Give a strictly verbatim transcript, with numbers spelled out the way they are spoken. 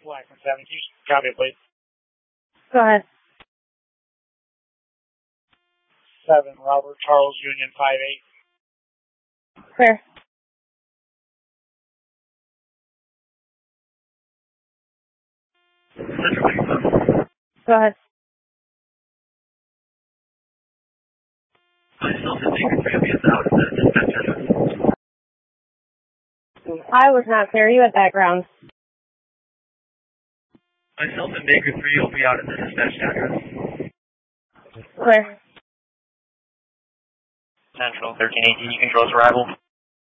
Blackman seven, can you copy it, please? Go ahead. seven, Robert Charles Union five eight. Clear. Go ahead. I was not clear. You at that ground. Myself and Baker three will be out at the dispatch address. Clear. Central thirteen eighteen, you control arrival.